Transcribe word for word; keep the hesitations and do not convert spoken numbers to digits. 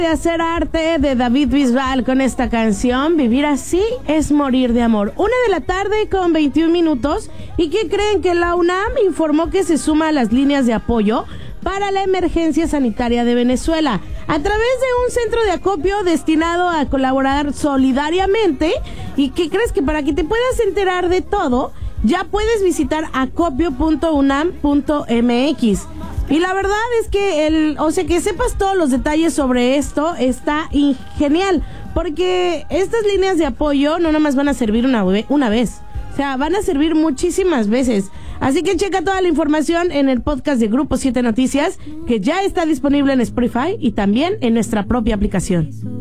De hacer arte de David Bisbal con esta canción, Vivir así es morir de amor. Una de la tarde con veintiún minutos. ¿Y qué creen? Que la UNAM informó que se suma a las líneas de apoyo para la emergencia sanitaria de Venezuela a través de un centro de acopio destinado a colaborar solidariamente. ¿Y qué crees? Que para que te puedas enterar de todo, ya puedes visitar acopio punto unam punto mx. Y la verdad es que el, o sea, que sepas todos los detalles sobre esto está genial, porque estas líneas de apoyo no nada más van a servir una, una vez, o sea, van a servir muchísimas veces. Así que checa toda la información en el podcast de Grupo siete Noticias, que ya está disponible en Spotify y también en nuestra propia aplicación.